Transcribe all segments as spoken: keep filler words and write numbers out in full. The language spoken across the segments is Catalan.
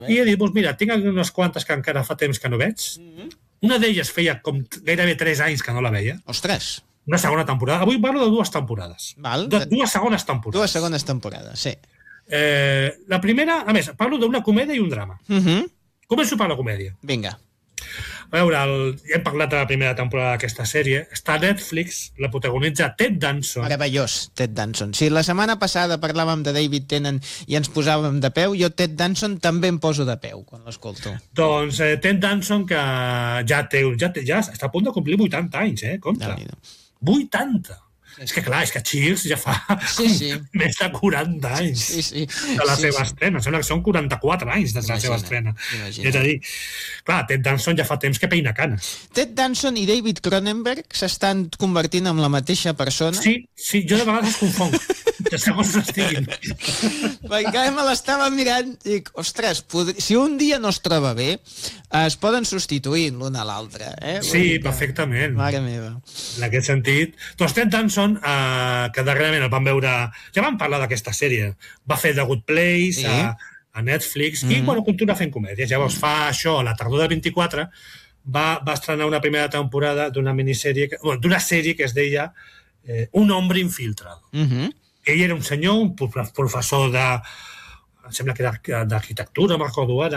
I he dit, doncs mira, tinc unes quantes que encara fa temps que no veig. Mm-hmm. Una d'elles feia com gairebé tres anys que no la veia. Ostres! Una segona temporada. Avui parlo de dues temporades. Val. De dues segones temporades. Dues segones temporades, sí. Eh, la primera, a més, parlo d'una comèdia i un drama. Mm-hmm. Començo per la comèdia. Vinga. A veure, el, ja hem parlat de la primera temporada d'aquesta sèrie. Està a Netflix, la protagonitza Ted Danson. Meravellós, Ted Danson. Si la setmana passada parlàvem de David Tennant i ens posàvem de peu, jo Ted Danson també em poso de peu quan l'escolto. Doncs eh, Ted Danson, que ja té, ja té, ja està a punt de complir vuitanta anys, eh? Compte. vuitanta! És que clar, és que Cheers ja fa sí, sí. més de quaranta anys sí, sí. de la sí, seva sí. estrena. Sembla que són quaranta-quatre anys de la seva estrena. És a dir, clar, Ted Danson ja fa temps que peina canes. Ted Danson i David Cronenberg s'estan convertint en la mateixa persona? Sí, sí, jo de vegades es confonc. De segons estiguin. Perquè me l'estava mirant i dic, ostres, podri... si un dia no es troba bé, es poden substituir l'un a l'altre. Eh? Sí, perfectament. Mare meva. En aquest sentit. Doncs Ted Danson, eh, que darrerament el vam veure... Ja vam parlar d'aquesta sèrie. Va fer The Good Place, sí. a, a Netflix, mm. i bueno, continua fent comèdies. Llavors fa això a la tardor del vint-i-quatre, va, va estrenar una primera temporada d'una minissèrie, que, bueno, d'una sèrie que es deia eh, Un hombre infiltrado. Mhm. Ell era un senyor, un professor de... Em sembla que era d'arquitectura, no me'n recordo ara.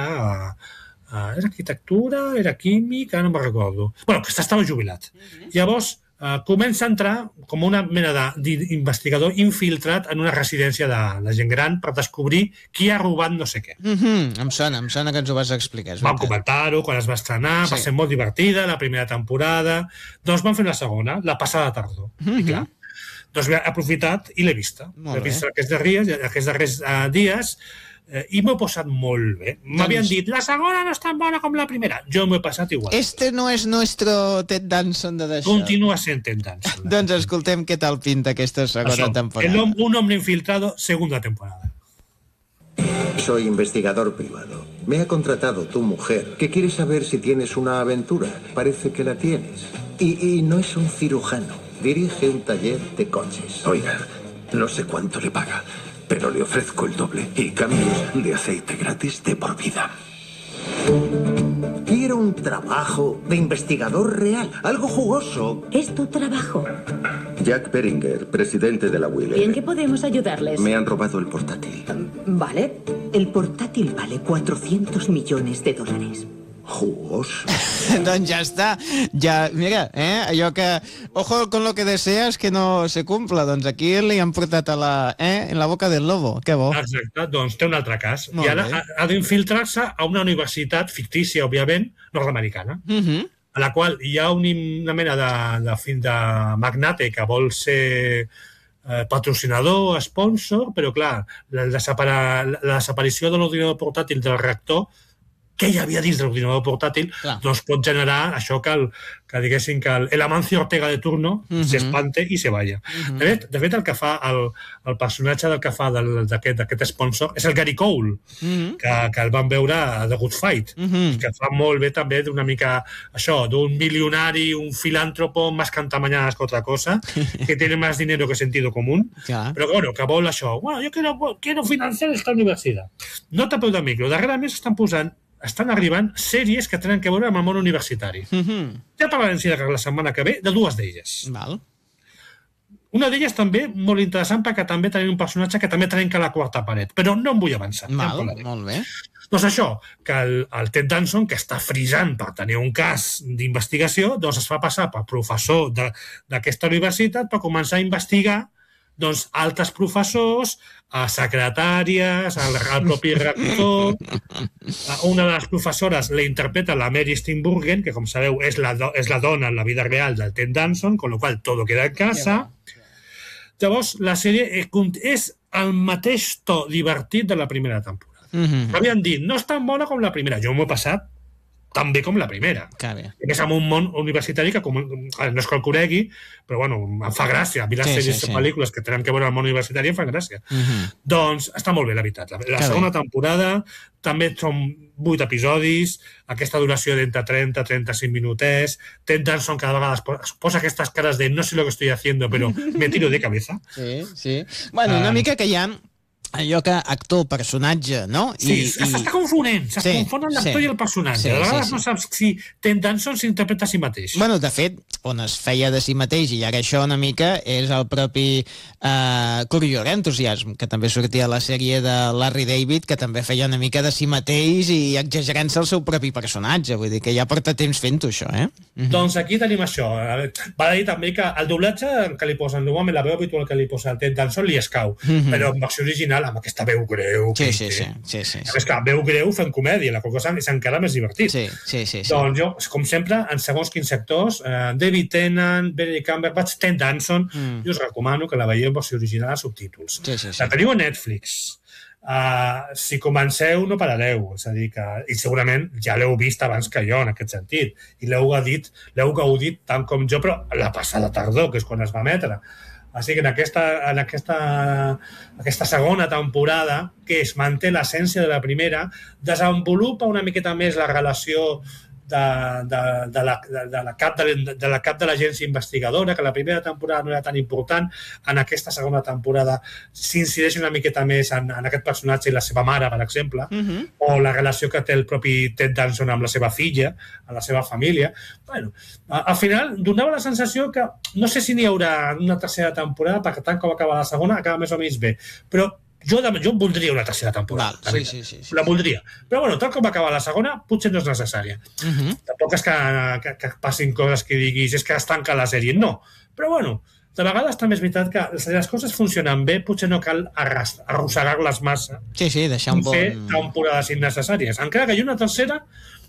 Uh, era arquitectura, era químic, ara no me'n recordo. Bueno, que estava jubilat. Mm-hmm. Llavors, uh, comença a entrar com una mena d'investigador infiltrat en una residència de, de gent gran per descobrir qui ha robat no sé què. Mm-hmm. Em sona, em sona que ens ho vas explicar. Vam comentar-ho quan es va estrenar, sí. Va ser molt divertida, la primera temporada. Doncs vam fer la segona, la passada tardor. Mm-hmm. I clar, doncs he aprofitat i l'he vista. L'he vist aquests darrers, aquests darrers uh, dies eh, i m'ho he posat molt bé. M'havien doncs... dit, la segona no és tan bona com la primera. Jo m'ho he passat igual. Este no és nuestro Ted Danson de d'això. Continua sent Ted Danson. Doncs escoltem què tal pinta aquesta segona Això, temporada. El, un hombre infiltrado, segunda temporada. Soy investigador privado. Me ha contratado tu mujer, que quiere saber si tienes una aventura. Parece que la tienes. Y, y no es un cirujano. Dirige un taller de coches. Oiga, no sé cuánto le paga, pero le ofrezco el doble y cambios de aceite gratis de por vida. Quiero un trabajo de investigador real, algo jugoso. ¿Es tu trabajo? Jack Beringer, presidente de la Willem. ¿Y en qué podemos ayudarles? Me han robado el portátil. Vale. El portátil vale cuatrocientos millones de dólares. Jugoso. Doncs ja està. Ja, mira, eh, allò que... Ojo con lo que deseas que no se cumpla. Doncs aquí li han portat a la, eh, en la boca del lobo. Que bo. Exacte. Doncs té un altre cas. Molt I ara bé. ha, ha d'infiltrar-se a una universitat fictícia, òbviament, nord-americana, Mm-hmm. a la qual hi ha un, una mena de, de, de, de magnate que vol ser eh, patrocinador, sponsor, però clar, la, desapara, la desaparició de l'ordinador portàtil del reactor que hi havia dins de l'ordinador portàtil, Clar. doncs pot generar això que, el, que diguéssim que el, el Amancio Ortega de turno Mhm. s'espante i se vaya. Mhm. De fet, de fet, el que fa el, el personatge del que fa del- d'aquest d'aquest sponsor és el Gary Cole, Mm-hmm. que, que el van veure a The Good Fight, Mhm. que fa molt bé també d'una mica això, d'un milionari, un filántropo más cantamañanas que otra cosa, que tiene más dinero que sentido común, Clar. però bueno, que vol això, bueno, jo quiero, quiero financiar esta universitat. Nota peu de micro, darrerament s'estan posant estan arribant sèries que tenen que veure amb el món universitari. Mm-hmm. Ja parlarem si la setmana que ve de dues d'elles. Val. Una d'elles també molt interessant perquè també tenim un personatge que també trenca la quarta paret, però no em vull avançar. Ja en Val, parlarem. molt bé. Doncs això, que el, el Ted Danson, que està frisant per tenir un cas d'investigació, doncs es fa passar per professor de- d'aquesta universitat per començar a investigar doncs, altres professors, a secretàries, al, al propi rector. Una de les professores la interpreta la Mary Steenburgen, que com sabeu és la, do, és la dona en la vida real del Ted Danson, con lo cual todo queda en casa. Llavors, la sèrie és el mateix to divertit de la primera temporada. Mm-hmm. M'havien dit, no és tan bona com la primera. Jo m'ho he passat tan bé com la primera. Que bé. I més en un món universitari que com, no és que el conegui, però bueno, em fa gràcia. A mi les Sí, sí, sèries sí. i pel·lícules que tenen que veure el món universitari em fan gràcia. Mm-hmm. Doncs està molt bé, la veritat. La, la Que segona temporada també són vuit episodis, aquesta duració d'entre trenta a trenta-cinc minutets. Ted Danson cada vegada es po- es posa aquestes cares de no sé lo que estoy haciendo, però me tiro de cabeza. Sí, sí. Bueno, una Ah. mica que ja allò que actor, personatge, no? Sí, I, s'està confonent, s'es Sí, confon l'actor sí. i el personatge. Sí, A vegades sí, sí. no saps si Ted Danson s'interpreta a si mateix. Bueno, de fet, on es feia de si mateix, i ara això una mica, és el propi uh, Curb Your Enthusiasm, que també sortia a la sèrie de Larry David, que també feia una mica de si mateix i exagerant-se el seu propi personatge. Vull dir que ja porta temps fent-ho, això, eh? Mm-hmm. Doncs aquí tenim això. Val a dir també que el doblatge que li posen, normalment la veu habitual que li posa el Ted Danson li escau, Mhm. però en versió original, amb aquesta veu greu que Sí, hi sí, té. sí, sí, sí, A més, clar, veu greu fent comèdia, la qual cosa és encara més divertit. sí, sí, sí, sí. Doncs jo, com sempre, en segons quins sectors, eh, David Tennant, Benedict Cumberbatch, Ted Danson, Mm. jo us recomano que la veieu en versió original a subtítols. Sí, sí, sí. La teniu a Netflix. Uh, si comenceu, no parareu. És a dir, que, i segurament ja l'heu vist abans que jo, en aquest sentit. I l'heu gaudit, l'heu gaudit tant com jo, però la passada tardor, que és quan es va emetre. Així que en aquesta, en aquesta, aquesta segona temporada, que es manté l'essència de la primera, desenvolupa una miqueta més la relació de, de, de, la, de, de, la cap de, de la cap de l'agència investigadora, que la primera temporada no era tan important. En aquesta segona temporada s'incideix una miqueta més en, en aquest personatge i la seva mare, per exemple, Mhm. o la relació que té el propi Ted Danson amb la seva filla, amb la seva família. Bueno, a- al final donava la sensació que no sé si n'hi haurà una tercera temporada, perquè tant com acaba la segona, acaba més o menys bé. Però jo, de, jo voldria una tercera temporada. Val, sí, sí, sí, sí. La voldria. Però bueno, tal com acaba la segona, potser no és necessària. Mhm. Tampoc és que, que, que passin coses que diguis és que es tanca la sèrie. No. Però bueno, de vegades també és veritat que si les coses funcionen bé, potser no cal arras- arrossegar-les massa Sí, sí, deixar un i fer bon... temporades innecessàries. Encara que hi ha una tercera,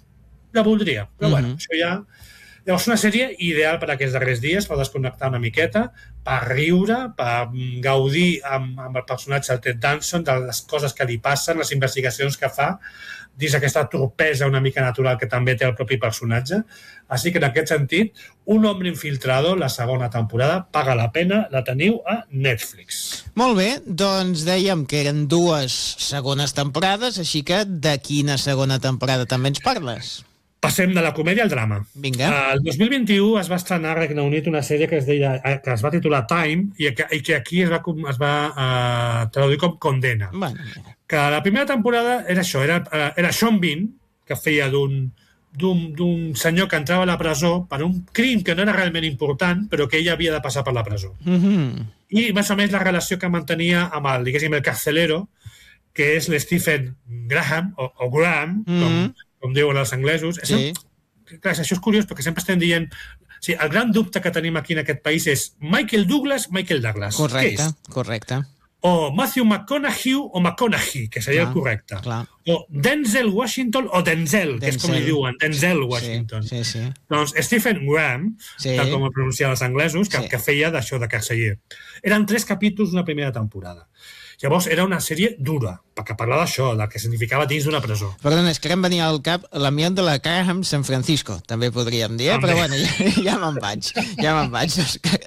la voldria. Però Mhm. bueno, això ja... Llavors, una sèrie ideal per aquests darrers dies, per desconnectar una miqueta, per riure, per mm, gaudir amb, amb el personatge del Ted Danson, de les coses que li passen, les investigacions que fa, dins aquesta torpesa una mica natural que també té el propi personatge. Així que, en aquest sentit, Un hombre infiltrado, la segona temporada, paga la pena, la teniu a Netflix. Molt bé, doncs dèiem que eren dues segones temporades, així que de quina segona temporada també ens parles? Passem de la comèdia al drama. Vinga. El dos mil vint-i-u es va estrenar a Regne Unit una sèrie que es, deia, que es va titular Time i que, i que aquí es va, com- es va uh, traduir com Condena. Bueno, Que la primera temporada era això, era, eh, era Sean Bean, que feia d'un d'un d'un senyor que entrava a la presó per un crim que no era realment important, però que ell havia de passar per la presó. mhm. I més o menys la relació que mantenia amb el, diguéssim, el carcelero, que és l'Stephen Graham, o, o Graham, com, Mhm. com diuen els anglesos. Sí. Això, clar, això és curiós, perquè sempre estem dient... Sí, el gran dubte que tenim aquí en aquest país és Michael Douglas, Michael Douglas. Què Correcte, és? correcte. O Matthew McConaughey o McConaughey, que seria Clar, el correcte. clar. O Denzel Washington o Denzel, que és com li Denzel. diuen, Denzel Washington. Sí, sí, sí. Doncs Stephen Graham, Sí. tal com ho pronuncien els anglesos, que, Sí. que feia d'això de carceller. Eren tres capítols d'una primera temporada. Llavors era una sèrie dura, perquè parlava d'això, del que significava dins d'una presó. Perdona, és que ara em venia al cap l'amiant de la Graham San Francisco, també podríem dir, eh? També. Però bueno, ja, ja me'n vaig, ja me'n vaig. Òscar.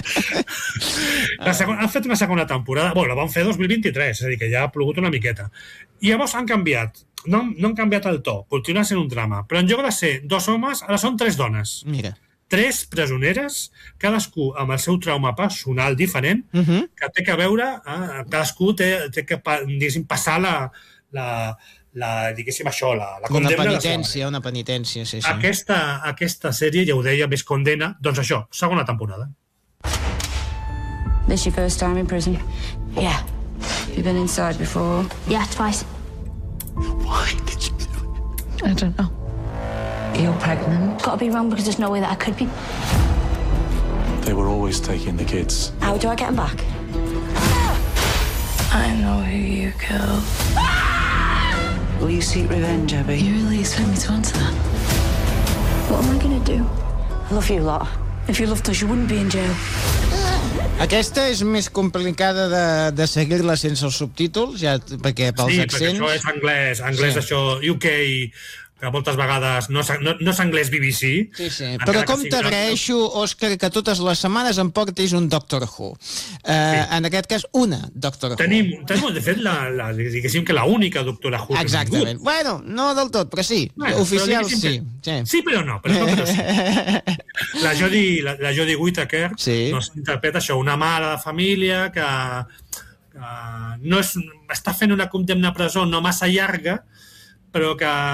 La segona, han fet una segona temporada, bueno, la van fer dos mil vint-i-tres, és a dir, que ja ha plogut una miqueta. I llavors han canviat, no, han- no han canviat el to, continua sent un drama, però en lloc de ser dos homes, ara són tres dones. Mira. Tres presoneres, cadascú amb el seu trauma personal diferent, Uh -huh. que té que veure, eh, cadascú té, té que pa- diguéssim, passar la, la, la, diguéssim això, la, la Una condemna de la seva penitència, una penitència, sí, sí. Aquesta, aquesta sèrie, ja ho deia, més condena, doncs això, segona temporada. This your first time in prison? Yeah. You been inside before? Yeah, twice. Why did you do it? I don't know. You're pregnant? Gotta be wrong because there's no way that I could be. They were always taking the kids. How do I get them back? I know who you killed. Will you seek revenge, Abby? You really expect me to answer that? What am I gonna do? I love you a lot. If you loved us, you wouldn't be in jail. Aquesta és més complicada de, de seguir-la sense els subtítols, ja, perquè pels Sí, perquè accents... això és anglès, anglès Sí. això, U K, que moltes vegades no, és- no, no és anglès B B C. Sí, sí. encara Però que com sigui t'agraeixo, Òscar, que totes les setmanes em portis un Doctor Who. Eh, En aquest cas, una Doctor Who. Tenim, tenim, de fet, la, la, diguéssim que l'única doctora Who que hem Exactament. tingut. Bueno, no del tot, però sí. Bueno, Oficial, però sí. diguéssim sí. que- Sí, però no, però no, però sí. La Jodie, la, la Jodie Whittaker Sí. doncs, interpreta això, una mare de família que Uh, no és, està fent una condemna a presó no massa llarga, però que